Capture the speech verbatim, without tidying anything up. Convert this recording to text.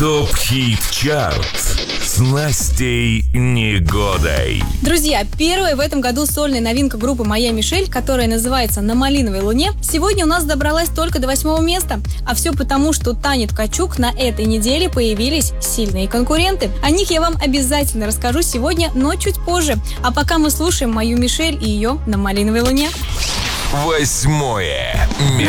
ТОП-хит-чарт с Настей Негодой. Друзья, первая в этом году сольная новинка группы «Моя Мишель», которая называется «На малиновой луне», сегодня у нас добралась только до восьмого места. А все потому, что Тане Ткачук на этой неделе появились сильные конкуренты. О них я вам обязательно расскажу сегодня, но чуть позже. А пока мы слушаем «Мою Мишель» и ее «На малиновой луне». Восьмое место.